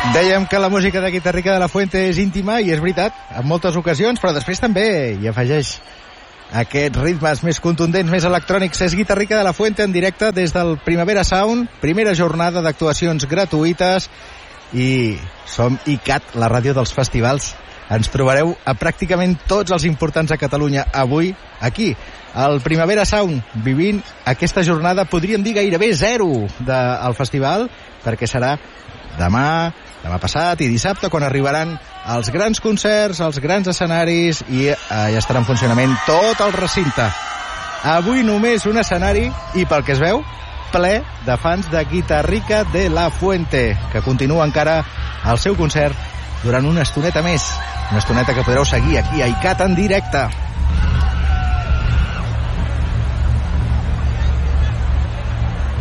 Dèiem que la música de Guitarrica de la Fuente és íntima, i és veritat, en moltes ocasions, però després també hi afegeix aquests ritmes més contundents, més electrònics. És Guitarrica de la Fuente en directe des del Primavera Sound, primera jornada d'actuacions gratuïtes, i som ICAT, la ràdio dels festivals. Ens trobareu a pràcticament tots els importants a Catalunya avui, aquí, al Primavera Sound, vivint aquesta jornada, podríem dir gairebé zero del festival, perquè serà demà passat i dissabte, quan arribaran els grans concerts, els grans escenaris, i ja estarà en funcionament tot el recinte. Avui només un escenari, i pel que es veu, ple de fans de Guitarrica de la Fuente, que continua encara el seu concert durant una estoneta més, una estoneta que podreu seguir aquí a ICAT en directe.